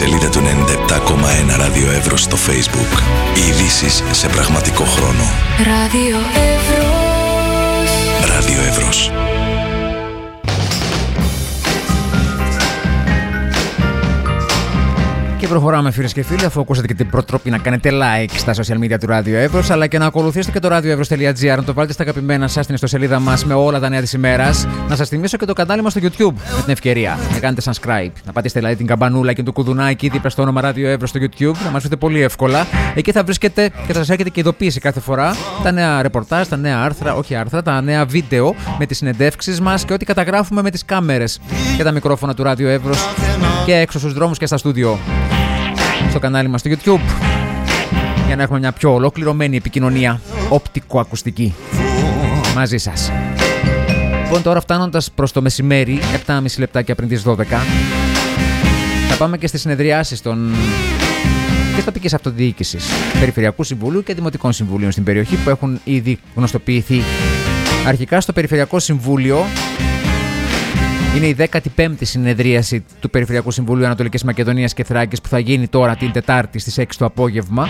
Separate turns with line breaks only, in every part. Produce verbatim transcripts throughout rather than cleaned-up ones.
σελίδα του ενενήντα επτά κόμμα ένα Ράδιο Εύρος στο Facebook. Ειδήσεις σε πραγματικό χρόνο.
Ράδιο Εύρος.
Ράδιο Εύρος.
Και προχωράμε, φίλες και φίλοι, αφού ακούσατε και την προτροπή να κάνετε like στα social media του Ράδιο Εύρος, αλλά και να ακολουθήσετε και το radioevros.gr, να το βάλετε στα αγαπημένα σας στην ιστοσελίδα μας με όλα τα νέα της ημέρας. Να σας θυμίσω και το κανάλι μας στο YouTube με την ευκαιρία να κάνετε subscribe, να πατήσετε δηλαδή την καμπανούλα και το κουδουνάκι δίπλα στο όνομα Ράδιο Εύρος στο YouTube, να μας βρείτε πολύ εύκολα. Εκεί θα βρίσκετε και θα σας έρχεται και ειδοποίηση κάθε φορά τα νέα ρεπορτάζ, τα νέα άρθρα, όχι άρθρα, τα νέα βίντεο με τις συνεντεύξεις μας και ό,τι καταγράφουμε με τις κάμερες και τα μικρόφωνα του Ράδιο Εύρος και έξω στους δρόμους και στα στούντιο. Στο κανάλι μας στο YouTube, για να έχουμε μια πιο ολοκληρωμένη επικοινωνία οπτικοακουστική μαζί σας. Λοιπόν, τώρα φτάνοντας προς το μεσημέρι, επτά και μισή λεπτάκια πριν τις δώδεκα, θα πάμε και στις συνεδριάσεις των της τοπικής αυτοδιοίκησης, Περιφερειακού Συμβουλίου και Δημοτικών Συμβουλίων στην περιοχή, που έχουν ήδη γνωστοποιηθεί. Αρχικά στο Περιφερειακό Συμβούλιο είναι η δέκατη πέμπτη συνεδρίαση του Περιφερειακού Συμβουλίου Ανατολικής Μακεδονίας και Θράκης, που θα γίνει τώρα την Τετάρτη στις έξι το απόγευμα.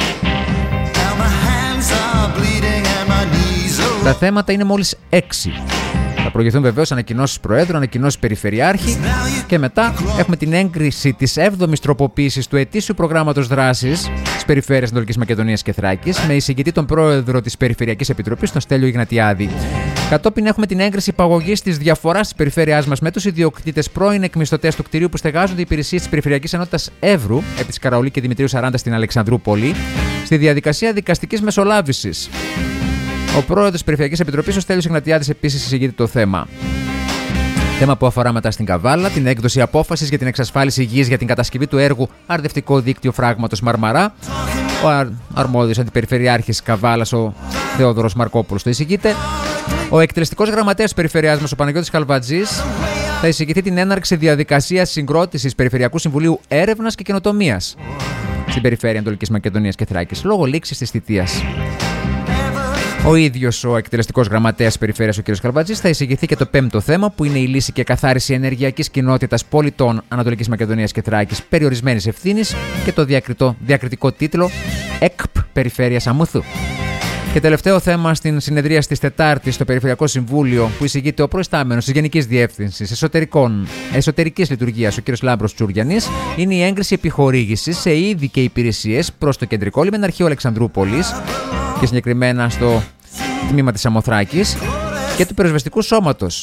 Τα θέματα είναι μόλις έξι. Θα προηγηθούν βεβαίως ανακοινώσεις Προέδρου, ανακοινώσεις Περιφερειάρχη και μετά έχουμε την έγκριση της έβδομης τροποποίησης του ετήσιου προγράμματος δράσης της Περιφέρειας Ανατολικής Μακεδονίας και Θράκης με εισηγητή τον Πρόεδρο της Περιφερειακής Επιτροπής, τον Στέλιο Ιγνατιάδη. Κατόπιν έχουμε την έγκριση υπαγωγής της διαφοράς της περιφέρειάς μας με τους ιδιοκτήτες πρώην εκμισθωτές του κτηρίου που στεγάζονται υπηρεσίες της Περιφερειακής Ενότητας Εύρου, επί της Καραολή και Δημητρίου σαράντα στην Αλεξανδρούπολη, στη διαδικασία δικαστικής μεσολάβησης. Ο Πρόεδρος της Περιφερειακής Επιτροπής, ο Στέλιος Ιγνατιάδης, επίσης συζητεί το θέμα. Θέμα που αφορά μετά στην Καβάλα, την έκδοση απόφασης για την εξασφάλιση γης για την κατασκευή του έργου Αρδευτικό Δίκτυο Φράγματος Μαρμαρά. Ο αρ... αρμόδιος αντιπεριφερειάρχης Καβάλας, ο Θεόδωρος Μαρκόπουλος, το εισηγείται. Ο εκτελεστικός γραμματέας της περιφερειάς μας, ο Παναγιώτης Χαλβατζής, θα εισηγηθεί την έναρξη διαδικασίας συγκρότησης Περιφερειακού Συμβουλίου Έρευνας και Καινοτομίας στην Περιφέρεια Ανατολικής Μακεδονίας και Θράκης, λόγω λήξης της θητείας. Ο ίδιος ο εκτελεστικός γραμματέας της περιφέρειας, ο κ. Χαρβατζής, θα εισηγηθεί και το πέμπτο θέμα, που είναι η λύση και καθάριση ενεργειακής κοινότητας πολιτών Ανατολικής Μακεδονίας και Θράκης περιορισμένης ευθύνης και το διακριτό, διακριτικό τίτλο ΕΚΠ Περιφέρειας Αμούθου. Και τελευταίο θέμα στην συνεδρία της Τετάρτης στο Περιφερειακό Συμβούλιο, που εισηγείται ο προϊστάμενος της Γενικής Διεύθυνσης Εσωτερικής Λειτουργίας, ο κ. Λάμπρος Τσούριανης, είναι η έγκριση επιχορήγησης σε είδη και υπηρεσίες προς το Κεντρικό Λιμεναρχείο Αλεξανδρούπολης και συγκεκριμένα στο τμήμα της Σαμοθράκης και του Πυροσβεστικού Σώματος.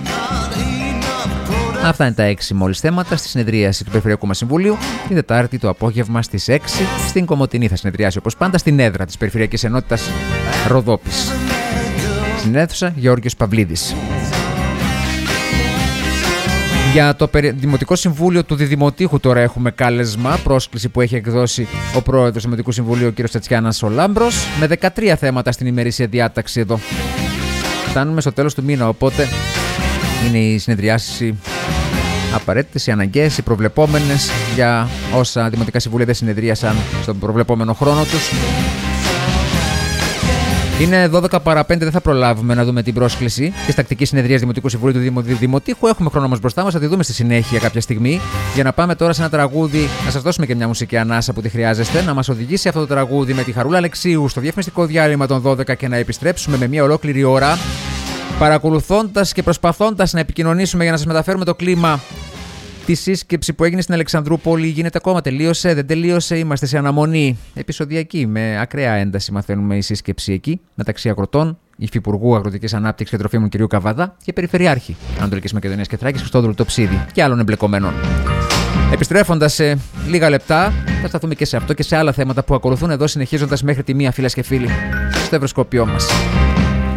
Αυτά είναι τα έξι μόλις θέματα στη συνεδρίαση του Περιφερειακού μας Συμβουλίου την Τετάρτη το απόγευμα στις έξι στην Κομοτηνή. Θα συνεδριάσει όπως πάντα στην έδρα της Περιφερειακής Ενότητας Ροδόπης, στην αίθουσα Γεώργιος Παυλίδης. Για το Δημοτικό Συμβούλιο του Διδημοτήχου τώρα έχουμε κάλεσμα, πρόσκληση που έχει εκδώσει ο Πρόεδρος του Δημοτικού Συμβουλίου, ο κ. Τσατσιάνας ο Λάμπρος, με δεκατρία θέματα στην ημερήσια διάταξη εδώ. Φτάνουμε στο τέλος του μήνα, οπότε είναι οι συνεδριάσεις απαραίτητες, οι αναγκαίες, οι προβλεπόμενες για όσα Δημοτικά Συμβούλια δεν συνεδρίασαν στον προβλεπόμενο χρόνο τους. Είναι δώδεκα παρά πέντε, δεν θα προλάβουμε να δούμε την πρόσκληση της τακτικής συνεδρίας Δημοτικού Συμβουλίου του Δημοτήχου. Έχουμε χρόνο μας μπροστά μας, θα τη δούμε στη συνέχεια κάποια στιγμή. Για να πάμε τώρα σε ένα τραγούδι, να σας δώσουμε και μια μουσική ανάσα που τη χρειάζεστε, να μας οδηγήσει αυτό το τραγούδι με τη Χαρούλα Αλεξίου στο διαφημιστικό διάλειμμα των δώδεκα και να επιστρέψουμε με μια ολόκληρη ώρα, παρακολουθώντας και προσπαθώντας να επικοινωνήσουμε για να σας μεταφέρουμε το κλίμα. Τη σύσκεψη που έγινε στην Αλεξανδρούπολη γίνεται ακόμα, τελείωσε, δεν τελείωσε, είμαστε σε αναμονή επεισοδιακή. Με ακραία ένταση μαθαίνουμε η σύσκεψη εκεί μεταξύ αγροτών, Υφυπουργού Αγροτικής Ανάπτυξης και Τροφίμων κ. Καβαδά και Περιφερειάρχη Ανατολικής Μακεδονίας και Θράκης Χριστόδουλου Τοψίδη και άλλων εμπλεκομένων. Επιστρέφοντας σε λίγα λεπτά, θα σταθούμε και σε αυτό και σε άλλα θέματα που ακολουθούν εδώ, συνεχίζοντας μέχρι τη μία, φίλες και φίλοι, στο ευρωσκόπιό μας.